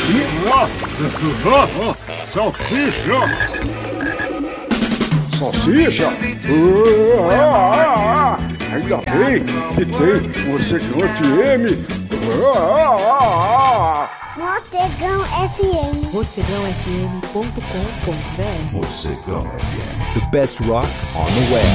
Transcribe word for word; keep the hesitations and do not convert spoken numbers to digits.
Salsicha! Salsicha? Ah, ainda bem que tem o Mocegão F M. Ah, Mocegão F M. Mocegão F M ponto com ponto br. Mocegão F M. The best rock on the web.